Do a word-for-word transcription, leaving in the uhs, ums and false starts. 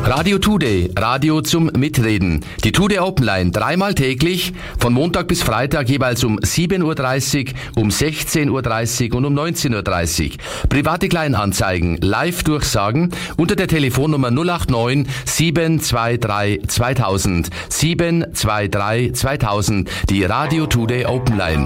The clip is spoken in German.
Radio Today, Radio zum Mitreden. Die Today Open Line dreimal täglich, von Montag bis Freitag jeweils um sieben Uhr dreißig, um sechzehn Uhr dreißig und um neunzehn Uhr dreißig. Private Kleinanzeigen, Live-Durchsagen unter der Telefonnummer null acht neun sieben zwei drei zweitausend, sieben zwei drei zweitausend, die Radio Today Open Line.